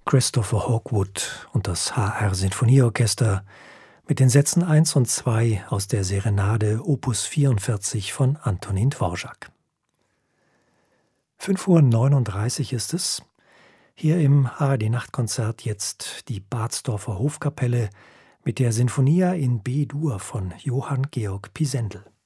Christopher Hawkwood und das HR Sinfonieorchester mit den Sätzen 1 und 2 aus der Serenade Opus 44 von Antonín Dvořák. 5:39 Uhr ist es. Hier im ARD-Nachtkonzert jetzt die Bardsdorfer Hofkapelle mit der Sinfonia in B-Dur von Johann Georg Pisendel.